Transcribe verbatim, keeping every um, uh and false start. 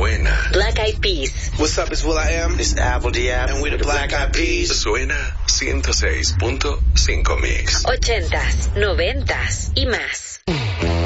Suena. Black Eyed Peas. What's up, it's Will I Am. This is Apple D F. And we're the Black Eyed Peas. Suena ciento seis punto cinco Mix. Ochentas, noventas y más.